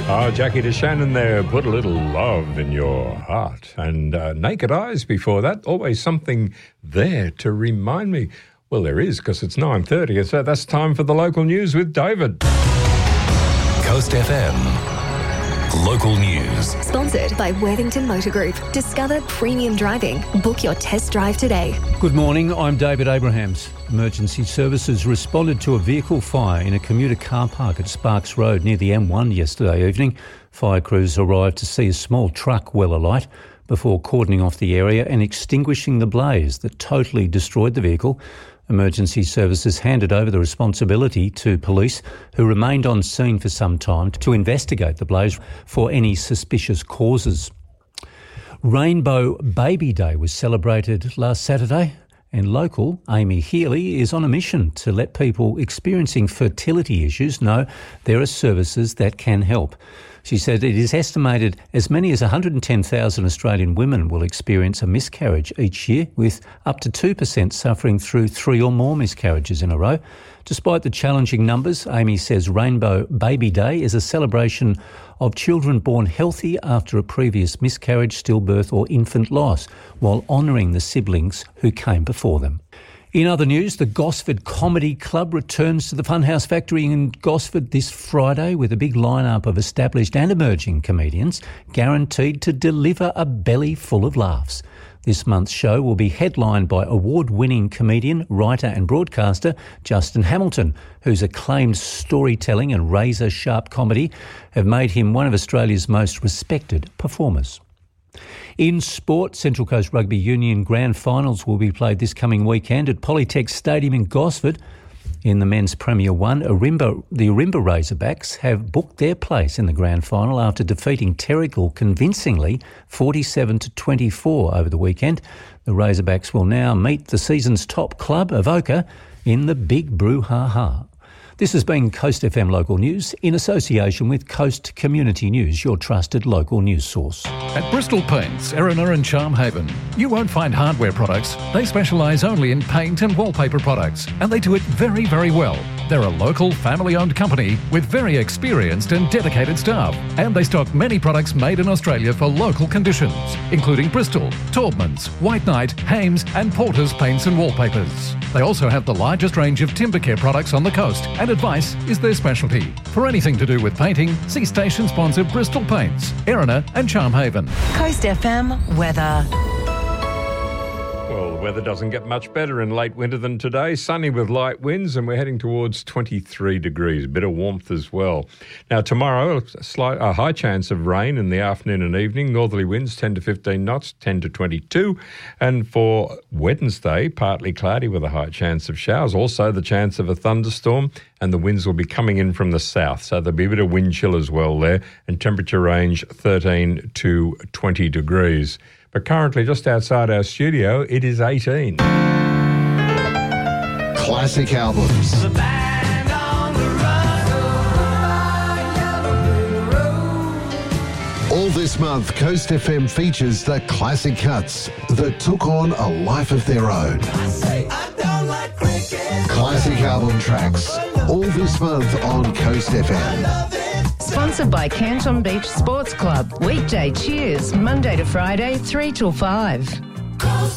Oh, Jackie DeShannon there, Put a Little Love in Your Heart. And Naked Eyes before that, always something there to remind me. Well, there is, because it's 9:30, so that's time for the local news with David. Coast FM. Local news. Sponsored by Worthington Motor Group. Discover premium driving. Book your test drive today. Good morning, I'm David Abrahams. Emergency services responded to a vehicle fire in a commuter car park at Sparks Road near the M1 yesterday evening. Fire crews arrived to see a small truck well alight before cordoning off the area and extinguishing the blaze that totally destroyed the vehicle. Emergency services handed over the responsibility to police, who remained on scene for some time to investigate the blaze for any suspicious causes. Rainbow Baby Day was celebrated last Saturday, and local Amy Healy is on a mission to let people experiencing fertility issues know there are services that can help. She said it is estimated as many as 110,000 Australian women will experience a miscarriage each year, with up to 2% suffering through 3 or more miscarriages in a row. Despite the challenging numbers, Amy says Rainbow Baby Day is a celebration of children born healthy after a previous miscarriage, stillbirth or infant loss, while honouring the siblings who came before them. In other news, the Gosford Comedy Club returns to the Funhouse Factory in Gosford this Friday with a big lineup of established and emerging comedians guaranteed to deliver a belly full of laughs. This month's show will be headlined by award-winning comedian, writer and broadcaster Justin Hamilton, whose acclaimed storytelling and razor-sharp comedy have made him one of Australia's most respected performers. In sport, Central Coast Rugby Union Grand Finals will be played this coming weekend at Polytech Stadium in Gosford. In the Men's Premier 1, the Ourimbah Razorbacks have booked their place in the Grand Final after defeating Terrigal convincingly 47-24 over the weekend. The Razorbacks will now meet the season's top club, Avoca, in the Big Brouhaha. This has been Coast FM Local News in association with Coast Community News, your trusted local news source. At Bristol Paints, Erina and Charmhaven, you won't find hardware products. They specialise only in paint and wallpaper products, and they do it very, very well. They're a local, family-owned company with very experienced and dedicated staff, and they stock many products made in Australia for local conditions, including Bristol, Taubmans, White Knight, Hames and Porter's paints and wallpapers. They also have the largest range of timber care products on the coast, and advice is their specialty. For anything to do with painting, see station sponsor Bristol Paints, Erina and Charmhaven. Coast FM weather. Well, the weather doesn't get much better in late winter than today. Sunny with light winds, and we're heading towards 23 degrees. A bit of warmth as well. Now, tomorrow, a high chance of rain in the afternoon and evening. Northerly winds 10 to 15 knots, 10 to 22. And for Wednesday, partly cloudy with a high chance of showers. Also, the chance of a thunderstorm, and the winds will be coming in from the south. So there'll be a bit of wind chill as well there, and temperature range 13 to 20 degrees. But currently, just outside our studio, it is 18. Classic albums. The band on the run. All this month, Coast FM features the classic cuts that took on a life of their own. I say I don't like cricket. Classic album tracks. All this month on Coast FM. Sponsored by Canton Beach Sports Club. Weekday cheers, Monday to Friday, 3 till 5.